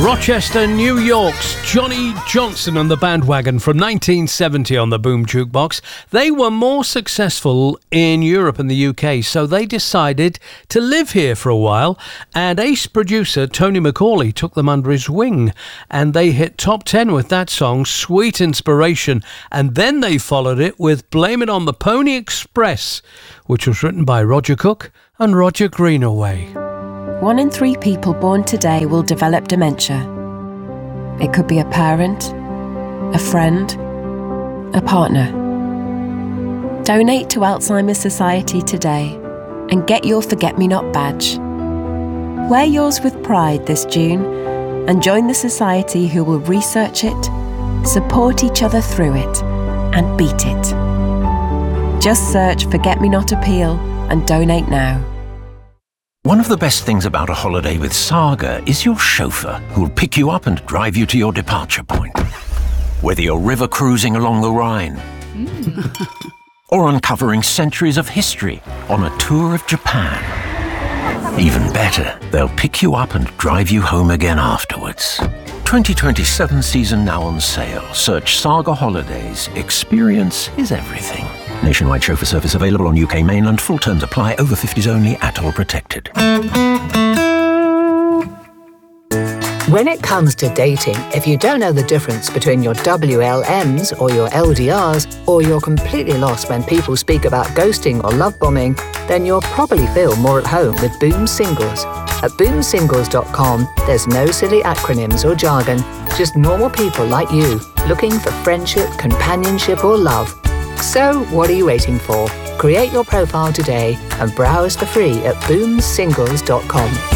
Rochester, New York's Johnny Johnson and the Bandwagon from 1970 on the Boom Jukebox. They were more successful in Europe and the UK, so they decided to live here for a while, and ace producer Tony McCauley took them under his wing, and they hit top 10 with that song, Sweet Inspiration, and then they followed it with Blame It on the Pony Express, which was written by Roger Cook and Roger Greenaway. 1 in 3 people born today will develop dementia. It could be a parent, a friend, a partner. Donate to Alzheimer's Society today and get your Forget-Me-Not badge. Wear yours with pride this June and join the society who will research it, support each other through it, and beat it. Just search Forget-Me-Not Appeal and donate now. One of the best things about a holiday with Saga is your chauffeur, who'll pick you up and drive you to your departure point. Whether you're river cruising along the Rhine or uncovering centuries of history on a tour of Japan. Even better, they'll pick you up and drive you home again afterwards. 2027 season now on sale. Search Saga Holidays. Experience is everything. Nationwide chauffeur service available on UK mainland. Full terms apply. Over 50s only. ATOL protected. When it comes to dating, if you don't know the difference between your WLMs or your LDRs, or you're completely lost when people speak about ghosting or love bombing, then you'll probably feel more at home with Boom Singles. At boomsingles.com, there's no silly acronyms or jargon, just normal people like you, looking for friendship, companionship or love. So, what are you waiting for? Create your profile today and browse for free at boomsingles.com.